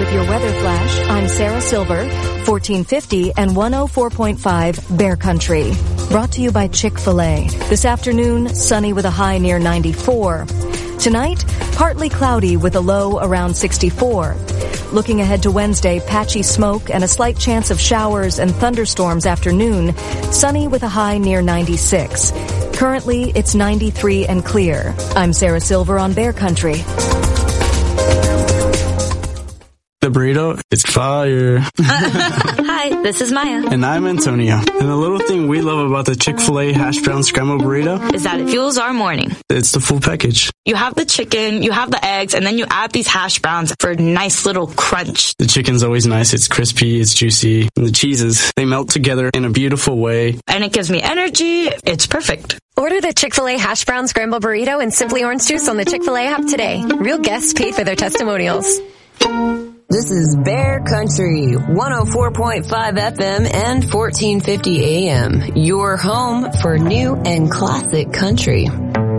With your weather flash, I'm Sarah Silver, 1450 and 104.5 Bear Country. Brought to you by Chick-fil-A. This afternoon, sunny with a high near 94. Tonight, partly cloudy with a low around 64. Looking ahead to Wednesday, patchy smoke and a slight chance of showers and thunderstorms afternoon. Sunny with a high near 96. Currently, it's 93 and clear. I'm Sarah Silver on Bear Country. The burrito, it's fire. Hi, this is Maya. And I'm Antonio. And the little thing we love about the Chick-fil-A hash brown scrambled burrito is that it fuels our morning. It's the full package. You have the chicken, you have the eggs, and then you add these hash browns for a nice little crunch. The chicken's always nice. It's crispy, it's juicy. And the cheeses, they melt together in a beautiful way. And it gives me energy. It's perfect. Order the Chick-fil-A hash brown scrambled burrito and Simply Orange Juice on the Chick-fil-A app today. Real guests paid for their testimonials. This is Bear Country, 104.5 FM and 1450 AM. Your home for new and classic country.